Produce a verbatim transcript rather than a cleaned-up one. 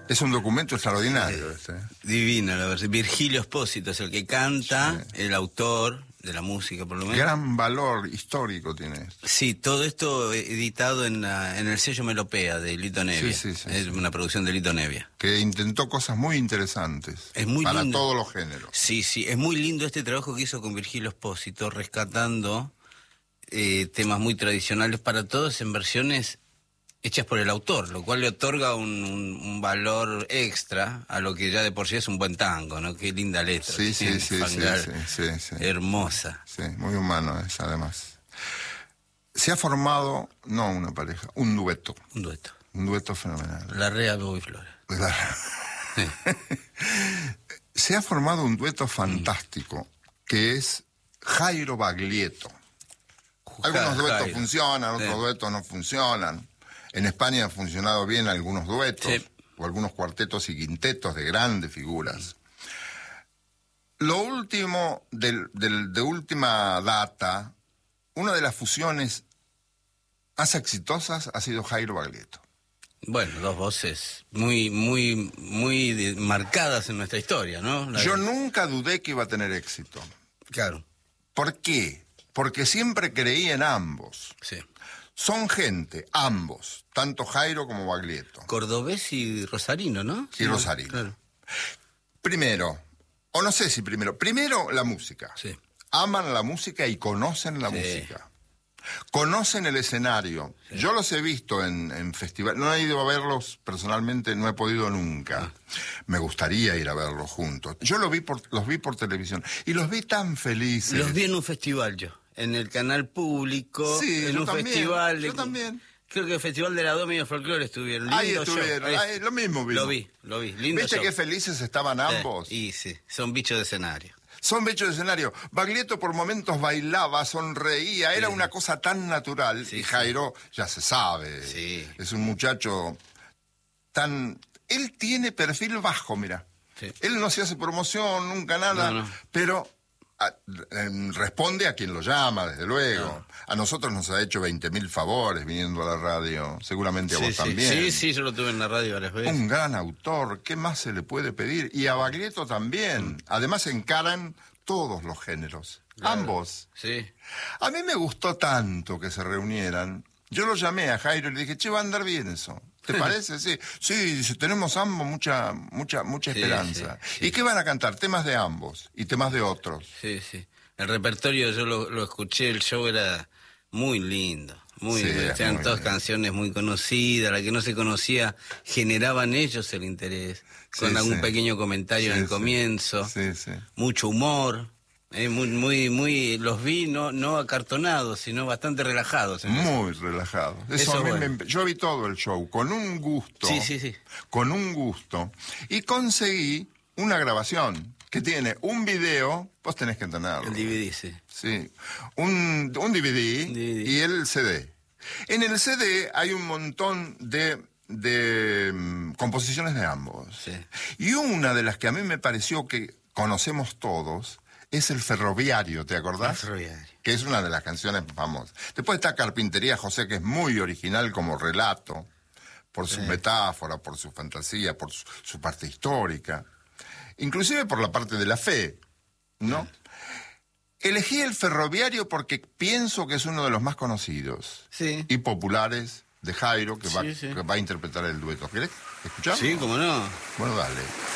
Es un documento extraordinario. Este. Divino, la verdad. Virgilio Espósito es el que canta, sí. El autor de la música, por lo menos. Gran valor histórico tiene esto. Sí, todo esto editado en, la, en el sello Melopea de Lito Nevia. Sí, sí, sí, es sí. una producción de Lito Nevia. Que intentó cosas muy interesantes. Es muy para lindo. todos los géneros. Sí, sí, es muy lindo este trabajo que hizo con Virgilio Espósito, rescatando eh, temas muy tradicionales para todos en versiones hechas por el autor, lo cual le otorga un, un, un valor extra a lo que ya de por sí es un buen tango, ¿no? Qué linda letra. Sí, sí, sí, sí, sí, sí, sí. Hermosa. Sí, muy humano es, además. Se ha formado, no una pareja, un dueto. Un dueto. Un dueto fenomenal. Larrea, Bebo y Flores. Sí. Se ha formado un dueto fantástico, que es Jairo Baglietto. Algunos duetos Jairo. funcionan, otros Sí. duetos no funcionan. En España han funcionado bien algunos duetos, Sí. o algunos cuartetos y quintetos de grandes figuras. Lo último, del, del, de última data, una de las fusiones más exitosas ha sido Jairo Baglietto. Bueno, dos voces muy, muy, muy de, marcadas en nuestra historia, ¿no? La Yo de... nunca dudé que iba a tener éxito. Claro. ¿Por qué? Porque siempre creí en ambos. Sí. Son gente, ambos, tanto Jairo como Baglietto. Cordobés y rosarino, ¿no? Y Sí, rosarino. Claro. Primero, o no sé si primero, primero la música. Sí. Aman la música y conocen la Sí. música. Conocen el escenario. Sí. Yo los he visto en, en festivales. No he ido a verlos personalmente, no he podido nunca. Ah. Me gustaría ir a verlos juntos. Yo los vi por, los vi por televisión y los vi tan felices. Los vi en un festival yo, en el canal público, sí, en yo un también, festival. Yo de, también. Creo que el Festival de la Doma y el Folclore estuvieron. Lindo ahí estuvieron, show. ahí, lo mismo vi. Lo vi, lo vi. Lindo ¿Viste show. qué felices estaban ambos? Sí, y sí, son bichos de escenario. Son bichos de escenario. Baglietto por momentos bailaba, sonreía, era sí. una cosa tan natural. Sí, y Jairo, sí. ya se sabe, sí. es un muchacho tan... Él tiene perfil bajo, mira. Sí. Él no se hace promoción, nunca nada, no, no. pero a, eh, responde a quien lo llama, desde luego. No. A nosotros nos ha hecho veinte mil favores viniendo a la radio, seguramente a sí, vos sí. también. Sí, sí, yo lo tuve en la radio varias veces. Un gran autor, ¿qué más se le puede pedir? Y a Baglietto también. Mm. Además encaran todos los géneros, claro. ambos. Sí. A mí me gustó tanto que se reunieran. Yo lo llamé a Jairo y le dije, che, va a andar bien eso. ¿Te parece? Sí, sí, dice, tenemos ambos mucha, mucha, mucha sí, esperanza. Sí, sí. ¿Y qué van a cantar? Temas de ambos y temas de otros. Sí, sí. El repertorio yo lo, lo escuché, el show era muy lindo. Muy, sí, eran muy todas bien. Canciones muy conocidas, la que no se conocía generaban ellos el interés, sí, con algún sí. pequeño comentario sí, en el sí. comienzo, sí, sí. mucho humor, eh, muy, muy, muy, los vi no, no acartonados, sino bastante relajados. Muy eso. relajados. Eso, eso a mí bueno. me, yo vi todo el show con un gusto, sí, sí, sí. con un gusto, y conseguí una grabación que tiene un video, vos tenés que entenderlo. El D V D, sí. Sí, un, un D V D, D V D y el C D. En el C D hay un montón de, de um, composiciones de ambos. Sí. Y una de las que a mí me pareció que conocemos todos es El Ferroviario, ¿te acordás? El Ferroviario. Que es una de las canciones famosas. Después está Carpintería José, que es muy original como relato, por su sí. metáfora, por su fantasía, por su, su parte histórica. Inclusive por la parte de la fe, ¿no? Sí. Elegí El Ferroviario porque pienso que es uno de los más conocidos sí. y populares de Jairo, que, sí, va, sí. que va a interpretar el dueto. ¿Querés escucharlo? Sí, cómo no. Bueno, dale.